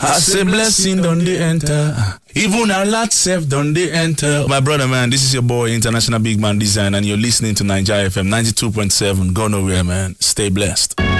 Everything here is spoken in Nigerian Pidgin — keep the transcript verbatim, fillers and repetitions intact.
I say blessing don't they enter. Even a lot self don't they enter. My brother, man, this is your boy, International Big Man Design, and you're listening to Nigeria F M ninety-two point seven. Go nowhere, man. Stay blessed.